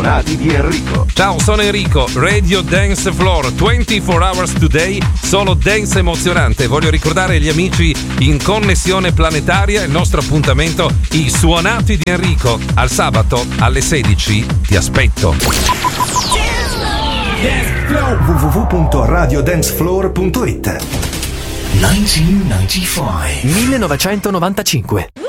suonati di Enrico. Ciao, sono Enrico, Radio Dance Floor, 24 hours today, solo dance emozionante. Voglio ricordare agli amici in connessione planetaria il nostro appuntamento, i suonati di Enrico. Al sabato alle 16 ti aspetto. www.radiodancefloor.it 1995